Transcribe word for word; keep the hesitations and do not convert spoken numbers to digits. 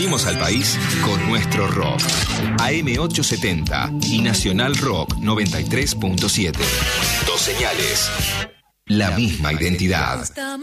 Sacudiremos al país con nuestro rock. A M ochocientos setenta y Nacional Rock noventa y tres punto siete. Dos señales. La misma identidad.